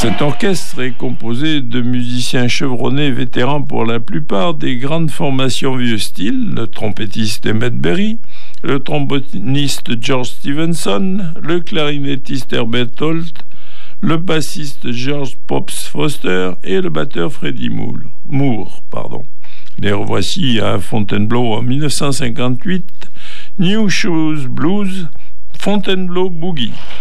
Cet orchestre est composé de musiciens chevronnés vétérans pour la plupart des grandes formations vieux style, le trompettiste Emmett Berry, le tromboniste George Stevenson, le clarinettiste Herbert Holt, le bassiste George Pops Foster et le batteur Freddie Moore. Les revoici à Fontainebleau en 1958, New Shoes Blues, Fontainebleau Boogie.